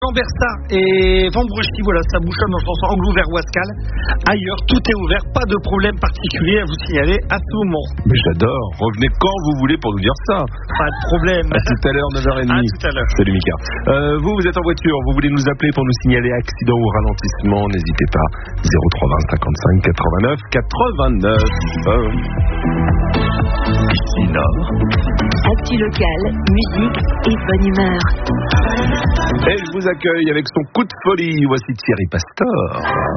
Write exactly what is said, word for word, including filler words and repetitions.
Lambersart et Vambrechy, voilà, ça bouchonne dans le sens Anglo-Vers-Ouascal. Ailleurs, tout est ouvert, pas de problème particulier à vous signaler à tout moment. Mais j'adore, revenez quand vous voulez pour nous dire ça. Pas de problème. À tout à l'heure, neuf heures trente. À tout à l'heure. Salut Mika. Euh, vous, vous êtes en voiture, vous voulez nous appeler pour nous signaler accident ou ralentissement, n'hésitez pas. zéro trois vingt cinquante-cinq quatre-vingt-neuf quatre-vingt-neuf. Euh. Nord. Actu locale, musique et bonne humeur. Elle vous accueille avec son coup de folie. Voici Thierry Pastor.